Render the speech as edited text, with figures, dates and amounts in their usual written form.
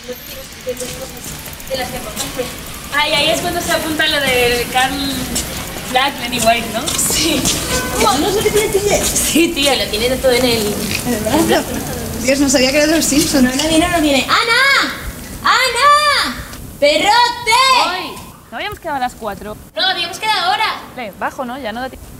De las que aportaste. Ay, ahí es cuando se apunta lo de Carl Black, Lenny White, ¿no? Sí. ¿Eso no es lo que tiene Tille? Sí, tía, lo tiene todo en el... ¿En el brazo? Dios, no sabía que era de los Simpsons. No viene. ¡Ana! ¡Ana! ¡Perrote! ¡Hoy! ¿No habíamos quedado a las 4? No, habíamos quedado ahora. Vale, bajo, ¿no? Ya no da tiempo.